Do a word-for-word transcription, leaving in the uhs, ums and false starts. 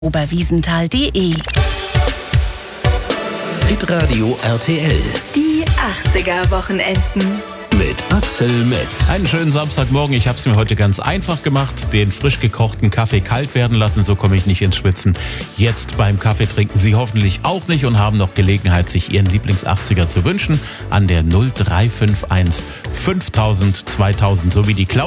oberwiesenthal punkt de. Hitradio R T L. Die achtziger-Wochenenden. Mit Axel Metz. Einen schönen Samstagmorgen. Ich habe es mir heute ganz einfach gemacht. Den frisch gekochten Kaffee kalt werden lassen, so komme ich nicht ins Schwitzen. Jetzt beim Kaffee trinken Sie hoffentlich auch nicht und haben noch Gelegenheit, sich Ihren Lieblings-achtziger zu wünschen. An der null drei fünf eins fünftausend zweitausend sowie die Cloud.